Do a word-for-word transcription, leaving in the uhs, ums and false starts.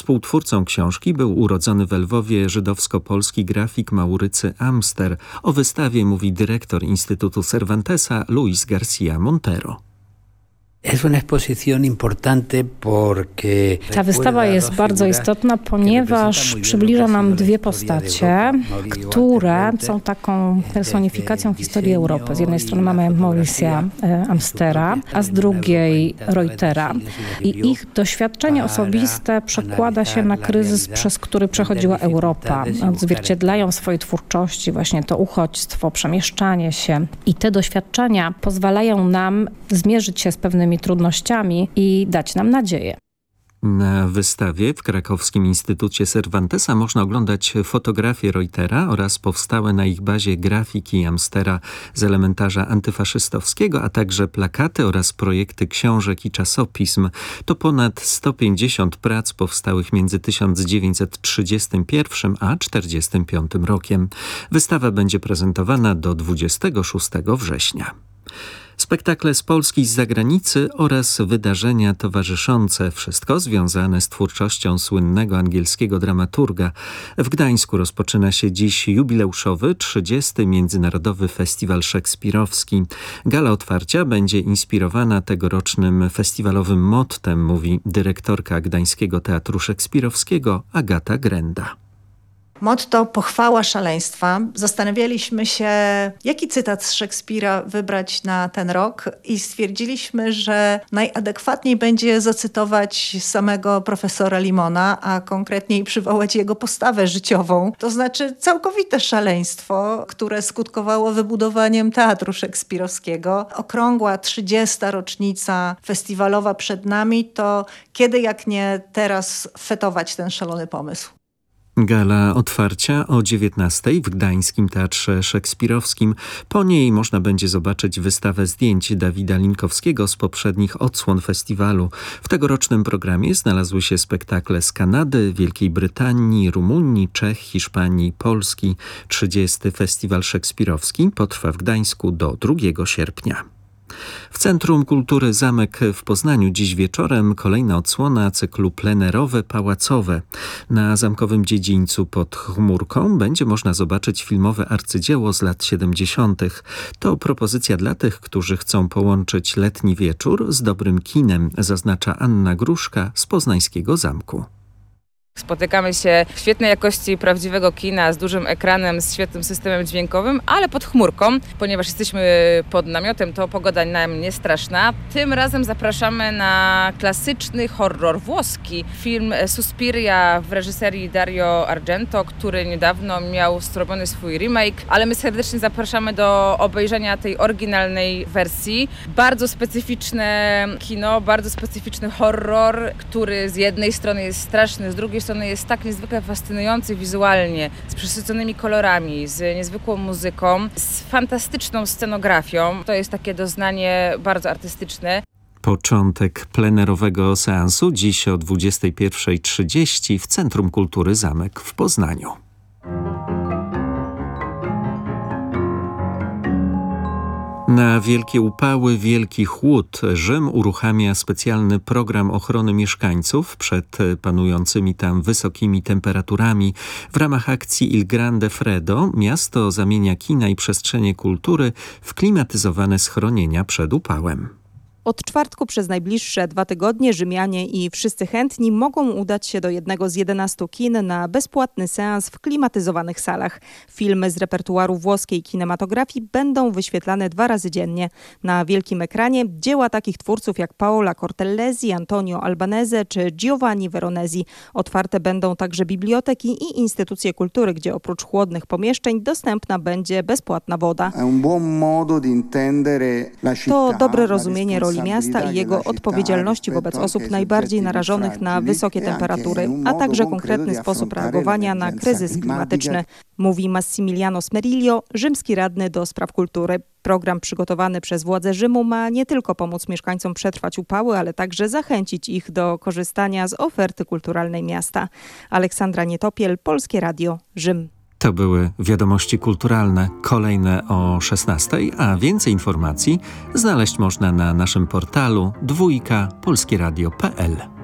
Współtwórcą książki był urodzony w Lwowie żydowsko-polski grafik Maurycy Amster. O wystawie mówi dyrektor Instytutu Cervantesa Luis García Montero. Ta wystawa jest bardzo istotna, ponieważ przybliża nam dwie postacie, które są taką personifikacją historii Europy. Z jednej strony mamy Mauricia Amstera, a z drugiej Reutera. I ich doświadczenie osobiste przekłada się na kryzys, przez który przechodziła Europa. Odzwierciedlają w swojej twórczości właśnie to uchodźstwo, przemieszczanie się. I te doświadczenia pozwalają nam zmierzyć się z pewnymi trudnościami i dać nam nadzieję. Na wystawie w Krakowskim Instytucie Cervantesa można oglądać fotografie Reutera oraz powstałe na ich bazie grafiki Amstera z elementarza antyfaszystowskiego, a także plakaty oraz projekty książek i czasopism. To ponad sto pięćdziesiąt prac powstałych między tysiąc dziewięćset trzydziestym pierwszym a czterdziestym piątym rokiem. Wystawa będzie prezentowana do dwudziestego szóstego września. Spektakle z Polski i z zagranicy oraz wydarzenia towarzyszące, wszystko związane z twórczością słynnego angielskiego dramaturga. W Gdańsku rozpoczyna się dziś jubileuszowy trzydziesty Międzynarodowy Festiwal Szekspirowski. Gala otwarcia będzie inspirowana tegorocznym festiwalowym mottem, mówi dyrektorka Gdańskiego Teatru Szekspirowskiego Agata Grenda. Motto pochwała szaleństwa. Zastanawialiśmy się, jaki cytat z Szekspira wybrać na ten rok i stwierdziliśmy, że najadekwatniej będzie zacytować samego profesora Limona, a konkretniej przywołać jego postawę życiową. To znaczy całkowite szaleństwo, które skutkowało wybudowaniem Teatru Szekspirowskiego. Okrągła trzydziesta rocznica festiwalowa przed nami, to kiedy jak nie teraz fetować ten szalony pomysł? Gala otwarcia o dziewiętnastej w Gdańskim Teatrze Szekspirowskim. Po niej można będzie zobaczyć wystawę zdjęć Dawida Linkowskiego z poprzednich odsłon festiwalu. W tegorocznym programie znalazły się spektakle z Kanady, Wielkiej Brytanii, Rumunii, Czech, Hiszpanii, Polski. trzydziesty Festiwal Szekspirowski potrwa w Gdańsku do drugiego sierpnia. W Centrum Kultury Zamek w Poznaniu dziś wieczorem kolejna odsłona cyklu plenerowe pałacowe. Na zamkowym dziedzińcu pod chmurką będzie można zobaczyć filmowe arcydzieło z lat siedemdziesiątych. To propozycja dla tych, którzy chcą połączyć letni wieczór z dobrym kinem, zaznacza Anna Gruszka z poznańskiego zamku. Spotykamy się w świetnej jakości prawdziwego kina z dużym ekranem, z świetnym systemem dźwiękowym, ale pod chmurką. Ponieważ jesteśmy pod namiotem, to pogoda nam nie straszna. Tym razem zapraszamy na klasyczny horror włoski. Film Suspiria w reżyserii Dario Argento, który niedawno miał zrobiony swój remake, ale my serdecznie zapraszamy do obejrzenia tej oryginalnej wersji. Bardzo specyficzne kino, bardzo specyficzny horror, który z jednej strony jest straszny, z drugiej strony jest tak niezwykle fascynujący wizualnie, z przesyconymi kolorami, z niezwykłą muzyką, z fantastyczną scenografią. To jest takie doznanie bardzo artystyczne. Początek plenerowego seansu dziś o dwudziestej pierwszej trzydzieści w Centrum Kultury Zamek w Poznaniu. Na wielkie upały, wielki chłód Rzym uruchamia specjalny program ochrony mieszkańców przed panującymi tam wysokimi temperaturami. W ramach akcji Il Grande Freddo miasto zamienia kina i przestrzenie kultury w klimatyzowane schronienia przed upałem. Od czwartku przez najbliższe dwa tygodnie Rzymianie i wszyscy chętni mogą udać się do jednego z jedenastu kin na bezpłatny seans w klimatyzowanych salach. Filmy z repertuaru włoskiej kinematografii będą wyświetlane dwa razy dziennie. Na wielkim ekranie dzieła takich twórców jak Paola Cortellesi, Antonio Albanese czy Giovanni Veronesi. Otwarte będą także biblioteki i instytucje kultury, gdzie oprócz chłodnych pomieszczeń dostępna będzie bezpłatna woda. To dobre rozumienie roli miasta i jego odpowiedzialności wobec osób najbardziej narażonych na wysokie temperatury, a także konkretny sposób reagowania na kryzys klimatyczny, mówi Massimiliano Smeriglio, rzymski radny do spraw kultury. Program przygotowany przez władze Rzymu ma nie tylko pomóc mieszkańcom przetrwać upały, ale także zachęcić ich do korzystania z oferty kulturalnej miasta. Aleksandra Nietopiel, Polskie Radio, Rzym. To były wiadomości kulturalne, kolejne o szesnastej, a więcej informacji znaleźć można na naszym portalu dwójka polskieradio kropka p l.